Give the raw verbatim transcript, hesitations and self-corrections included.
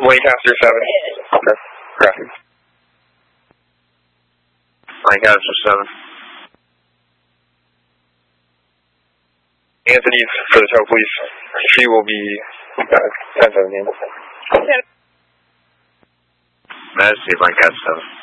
Lancaster seven. Okay. Graphic. Lancaster seven. Anthony for the tow, please. She will be uh, ten seventeen. Majesty, Lancaster seven.